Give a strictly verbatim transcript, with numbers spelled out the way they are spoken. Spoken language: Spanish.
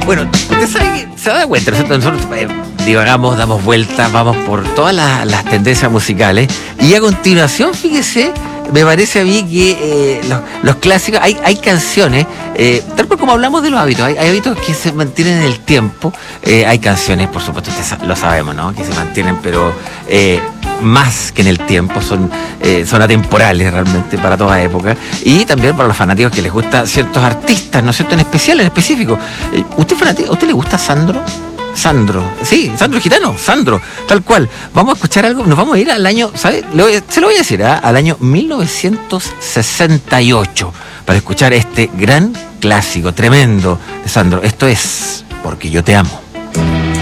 Bueno, usted sabe que se da cuenta, ¿no? Nosotros eh, divagamos, damos vueltas, vamos por todas las, las tendencias musicales. Y a continuación, fíjese, me parece a mí que eh, los, los clásicos, hay, hay canciones, eh, tal cual como hablamos de los hábitos, hay, hay hábitos que se mantienen en el tiempo, eh, hay canciones, por supuesto, ustedes lo sabemos, ¿no? Que se mantienen, pero eh, más que en el tiempo, son, eh, son atemporales realmente para toda época, y también para los fanáticos que les gustan ciertos artistas, ¿no es cierto?, en especial, en específico. Eh, ¿Usted es fanático? ¿A usted le gusta Sandro? Sandro, sí, Sandro Gitano, Sandro, tal cual. Vamos a escuchar algo, nos vamos a ir al año, ¿sabe? Le voy, se lo voy a decir, ¿eh? Al año mil novecientos sesenta y ocho, para escuchar este gran clásico, tremendo de Sandro. Esto es Porque yo te amo.